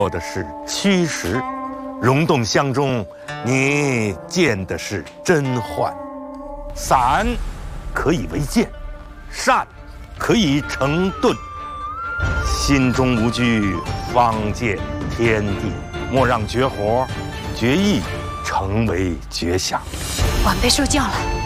做的是虚实，溶洞相中，你见的是真幻。散可以为剑，善可以成盾。心中无惧，方见天地。莫让绝活、绝艺成为绝响。 晚辈受教了。